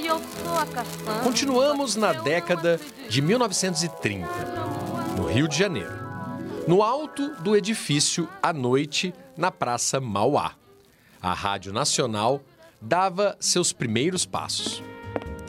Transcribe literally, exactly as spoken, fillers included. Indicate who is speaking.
Speaker 1: Continuamos na década de mil novecentos e trinta, no Rio de Janeiro, no alto do edifício à noite, na Praça Mauá. A Rádio Nacional dava seus primeiros passos.